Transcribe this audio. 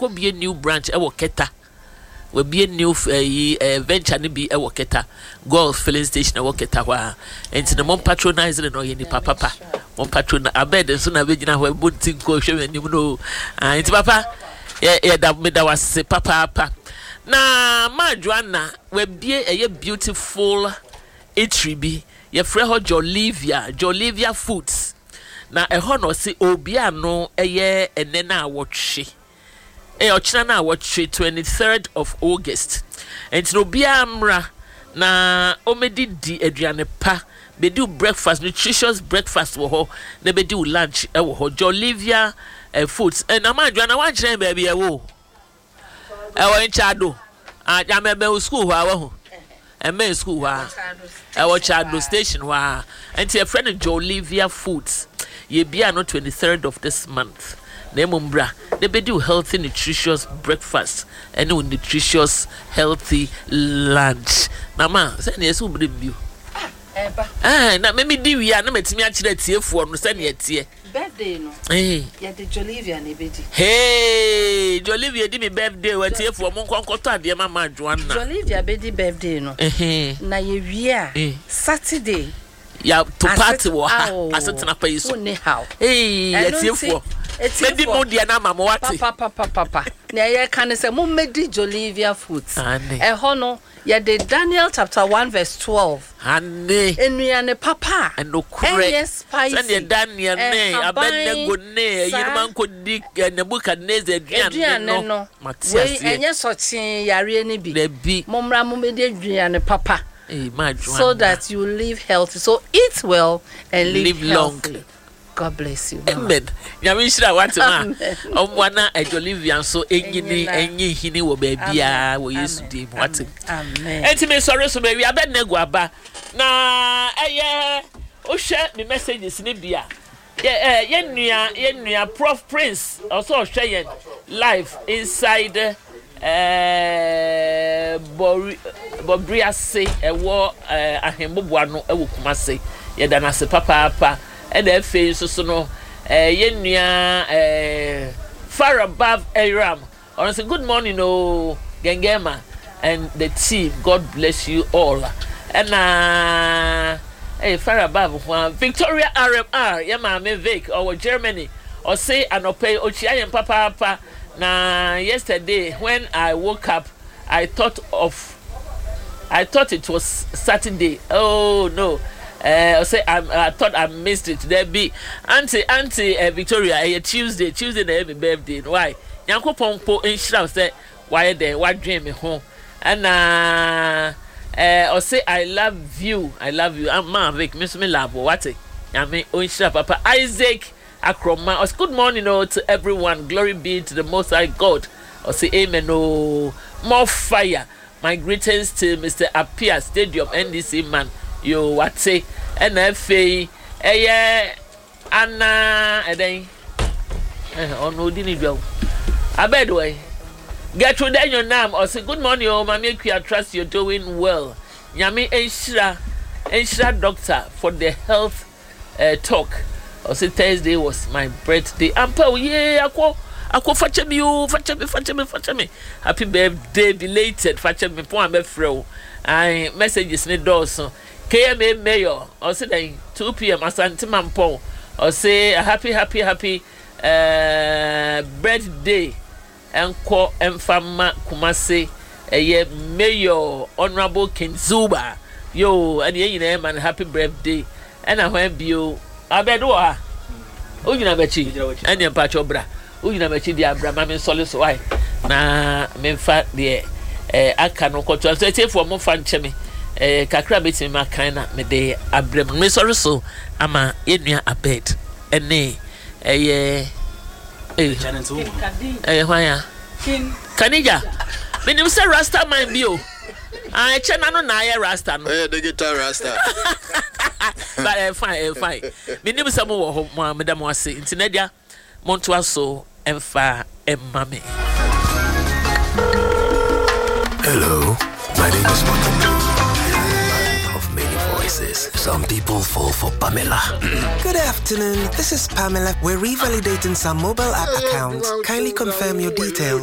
wakɔ be a new branch ɛwɔ Keta. We be a new venture ni bi ɛwɔ Keta. Golf filling station ɛwɔ Keta hɔ. Enti na mon patronize no ye ni papa. Mon patronize abed nso na be gina hɔ bontin ko hwɛ anim no. Enti papa ye da me da wase papa. Na ma Joanna we be a beautiful eatery bi. Ye frɛ hɔ Jolivia Foods. Na ɛhɔ no se obi ano ɛyɛ ene na awɔtwe. Ochina na awɔtwe 23rd of August. Enti no bia amra na omedi di aduane pa. Be do breakfast, nutritious breakfast wɔ hɔ. Na be do lunch ɛwɔ hɔ. Jolivia Foods. Na ma Joanna wan kyerɛ baby ɛwɔ. Ɛwɔ nchado. Ya me school hɔ awɔ ho. Eme school hɔ. Ɛwɔ Chado station hɔ. Enti a friend Jolivia Foods. Ye bia no 23rd of this month. Na emumbra, they be do healthy nutritious breakfast and nutritious healthy lunch. Na ma, say na yesu brim bio. Na me di wi na metimi a kire tiefo no say na yetie. Birthday no. Ya de Jolivia na be di. Hey, Jolivia di me birthday wa tiefo mo nkonkoto ade ma Joanna. Jolivia be di birthday no. Na ye wi a Saturday. Ya to party wo ha asetena pa yesu. Hey, yetiefo. Medi mo dia na mama wate. Papa. Na ye kan say mo medi Jolivia Foods. Ho no ye de Daniel chapter 1 verse 12. Ane. Enuane papa. Eno kure. Yes, spicy. Send Daniel ne Abednego ne yirman ko di Nebukadnezar aduane no. Matias. We enye sochen yare ni bi. Lebi. Momra mo medi aduane papa. Hey, so that you live healthy. So eat well and live long. God bless you. Amen. Nyamishira watu ma. Omwana Jolivia so enyi hini wo baabia wo Yesu dim watu. Amen. Enti me sorry so baby Abednego aba. Na o share me messages ni bia. Ye nua Prof Prince also share yen live inside Bobriase ewo ahemboboa no ewo Kumase ye da na se papa e da fe so no ye nua far above Aram or say good morning Gengema and the team, God bless you all. And far above Victoria RMR ye ma me Vic or Germany or say anope ochiayen papa. Now yesterday when I woke up I thought it was Saturday. Oh no. I thought I missed it. There be Auntie Victoria Tuesday na every birthday. Why? Yankopon po inshira say why there what dream me home. And I say I love you. I'm Vic miss me love what? I mean inshira papa Isaac Akroma. Good morning to everyone. Glory be to the Most High God. I say amen. More fire. My greetings to Mr. Apia Stadium NDC man. You what say? NFA. Anna. And on no didn't go. I bed way. Get to then your name. I say good morning. Mami, I trust you're doing well. Nyami Enshira doctor for the health talk. I say Thursday was my birthday. Ampa yeah, ako fache me. Happy birthday belated. Fache me po am frɛ. I messages ne doso. KMA mayor. I say then 2 p.m. Asante Mampo. I say a happy birthday. Enko Emfama Kumase. Mayor Honorable Kinzuba. Yo, and ye man happy birthday. And I went you. Abedoa. Ugina bechi. Anya pacho bra. Ugina bechi dia bra ma me sole so why. Na me fa de aka no kwoto. So tie for mo fa nche me. Kakra beti ma kan na me de abrem. Me sore so ama enua abed. Ene hwaya. Kanija. Me nim say Rasta man bio. I chena no na ya Rasta no. The guitar Rasta. But fine. Me nim some wo ho madam wase. Nti na dia monto aso emfa emmame. Hello, my name is Mohammed. Of many voices. Some people fall for Pamela. Good afternoon. This is Pamela. We're revalidating some mobile app accounts. Kindly confirm your details.